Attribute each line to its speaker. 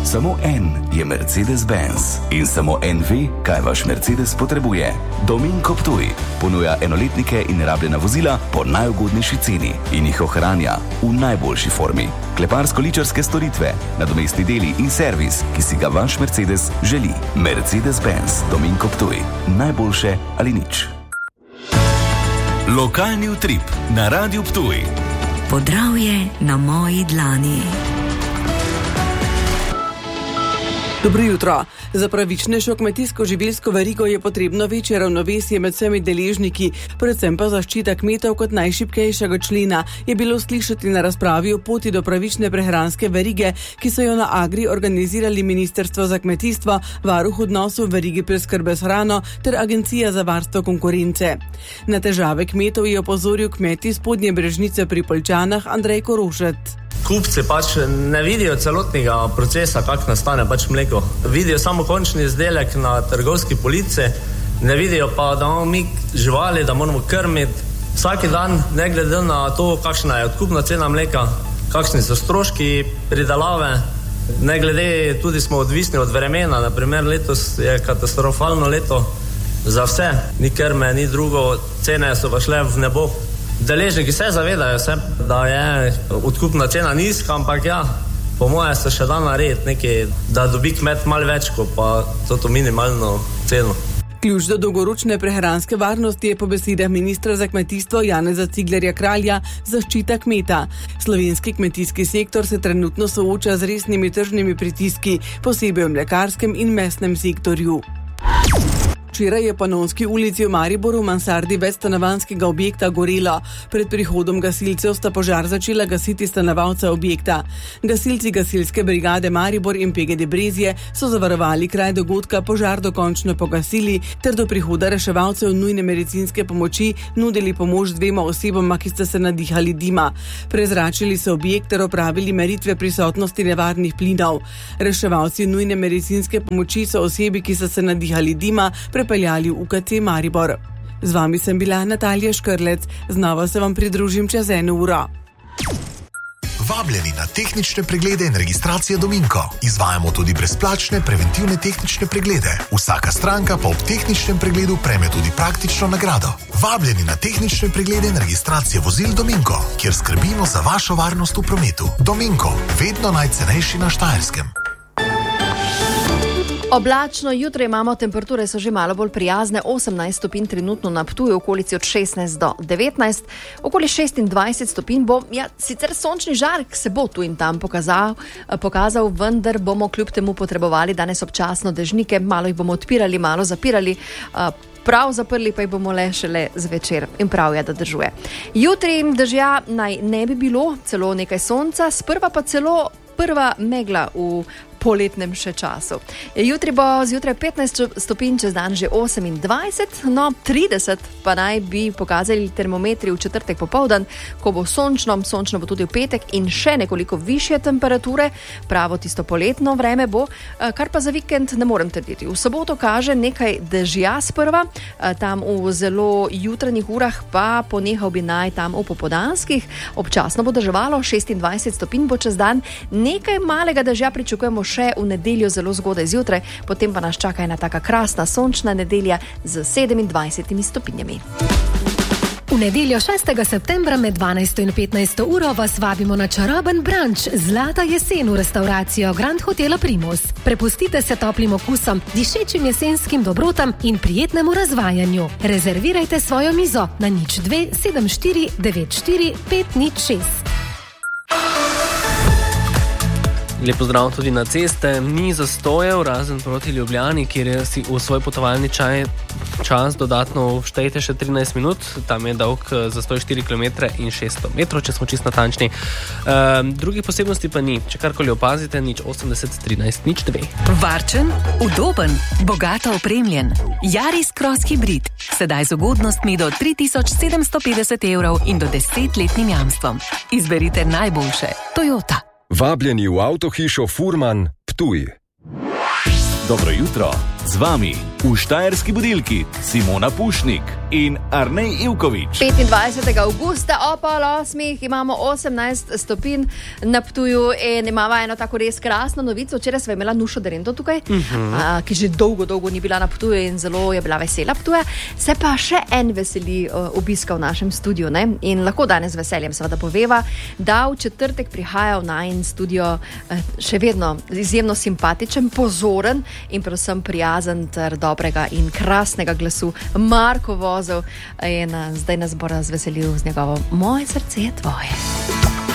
Speaker 1: Samo en je Mercedes-Benz in samo en ve, kaj vaš Mercedes potrebuje. Dominko Ptuj ponuja enoletnike in rabljena vozila po najugodnejši ceni in jih ohranja v najboljši formi. Kleparsko-ličarske storitve, nadomestni deli in servis, ki si ga vaš Mercedes želi. Mercedes-Benz Dominko Ptuj. Najboljše ali nič. Lokalni utrip na Radiu Ptuj.
Speaker 2: Podravje na moji dlani.
Speaker 3: Dobro jutro. Za pravičnejšo kmetijsko-živilsko verigo je potrebno večje ravnovesje med vsemi deležniki, predvsem pa zaščita kmetov kot najšibkejšega člena, je bilo slišati na razpravi o poti do pravične prehranske verige, ki so jo na Agri organizirali Ministrstvo za kmetijstvo, Varuh odnosov v verigi preskrbe s hrano ter Agencija za varstvo konkurence. Na težave kmetov je opozoril kmet iz Spodnje Brežnice pri Poljčanah Andrej Korošec.
Speaker 4: Kupci ne vidijo celotnega procesa, kako nastane mleko. Vidijo samo končni izdelek na trgovski polici, ne vidijo pa, da imamo mi živali, da moramo krmiti vsak dan, ne glede na to, kakšna je odkupna cena mleka, kakšni so stroški pridelave, ne glede, tudi smo odvisni od vremena, naprimer letos je katastrofalno leto za vse, ni krme, ni drugo, cene so pa šle v nebo. Deležniki se zavedajo, da je odkupna cena nizka, ampak po moje se še da narediti nekaj, da dobi kmet malo več, kot pa to minimalno ceno.
Speaker 3: Ključ do dolgoročne prehranske varnosti je po besedah ministra za kmetijstvo Janeza Ciglerja Kralja zaščita kmeta. Slovenski kmetijski sektor se trenutno sooča z resnimi tržnimi pritiski, posebej v mlekarskem in mesnem sektorju. Včeraj je v Panonski ulici v Mariboru v mansardi večstanovanjskega objekta gorelo. Pred prihodom gasilcev sta požar začela gasiti stanovalca objekta. Gasilci gasilske brigade Maribor in PGD Brezje so zavarovali kraj dogodka, požar dokončno pogasili ter do prihoda reševalcev nujne medicinske pomoči nudili pomoč dvema osebama, ki sta se nadihali dima. Prezračili so objekt ter opravili meritve prisotnosti nevarnih plinov. Reševalci nujne medicinske pomoči so osebi, ki so se nadihali dima, prepeljali v UKC Maribor. Z vami sem bila Natalija Škrlec, znova se vam pridružim čez 1 uro.
Speaker 5: Vabljeni na tehnične preglede in registracije Dominko. Izvajamo tudi brezplačne preventivne tehnične preglede. Vsaka stranka pa ob tehničnem pregledu prejme tudi praktično nagrado. Vabljeni na tehnične preglede in registracije vozil Dominko, kjer skrbimo za vašo varnost v prometu. Dominko, vedno najcenejši na Štajerskem.
Speaker 6: Oblačno jutro imamo, temperature so že malo bolj prijazne, 18 stopinj trenutno na Ptuju, okolici od 16 do 19, okoli 26 stopinj bo, sicer sončni žarek se bo tu in tam pokazal, vendar bomo kljub temu potrebovali danes občasno dežnike, malo jih bomo odpirali, malo zapirali, prav zaprli pa jih bomo le šele zvečer in prav je, da držuje. Jutri dežja naj ne bi bilo, celo nekaj sonca, sprva pa celo prva megla v poletnem še času. Jutri bo zjutraj 15 stopinj, čez dan že 28, no 30 pa naj bi pokazali termometri v četrtek popoldan, ko bo sončno bo tudi v petek in še nekoliko višje temperature, pravo tisto poletno vreme bo, kar pa za vikend ne morem trditi. V soboto kaže nekaj dežja sprva, tam v zelo jutranjih urah pa ponehal bi naj tam v popoldanskih, občasno bo deževalo, 26 stopinj bo čez dan, nekaj malega dežja pričakujemo še v nedeljo zelo zgodaj zjutraj, potem pa nas čaka ena taka krasna sončna nedelja z 27 stopinjami.
Speaker 7: V nedeljo 6. septembra med 12. in 15. uro vas vabimo na čaroben brunch Zlata jesen v restauracijo Grand Hotela Primus. Prepustite se toplim okusom, dišečim jesenskim dobrotam in prijetnemu razvajanju. Rezervirajte svojo mizo na 02 74 94 506.
Speaker 8: Lep pozdrav tudi na ceste. Ni zastojev, razen proti Ljubljani, kjer je si v svoj potovalni čas dodatno vštejte še 13 minut. Tam je dolg zastoj 4 km in 600 metrov, če smo čisto natančni. Drugih posebnosti pa ni. Če karkoli opazite, 080 13 02.
Speaker 2: Varčen, udoben, bogato opremljen. Yaris Cross Hybrid. Sedaj z ugodnostmi do 3750 evrov in do 10-letnim jamstvom. Izberite najboljše. Toyota.
Speaker 9: Vabljeni v avtohišo Furman, Ptuj.
Speaker 1: Dobro jutro. Z vami v Štajerski budilki Simona Pušnik in Arnej Ivković.
Speaker 6: 25. augusta ob 8. imamo 18 stopinj na Ptuju in imamo eno tako res krasno novico. Včeraj sva imela Nušo Derento tukaj, ki že dolgo ni bila na Ptuju in zelo je bila vesela Ptuja. Se pa še en veseli obiska v našem studiu, ne? In lahko danes z veseljem seveda poveva, da v četrtek prihaja v najin studio še vedno izjemno simpatičen, pozoren in predvsem prijazen ter dobrega in krasnega glasu Marko Vozel in zdaj nas bo razveselil z njegovo Moje srce je tvoje.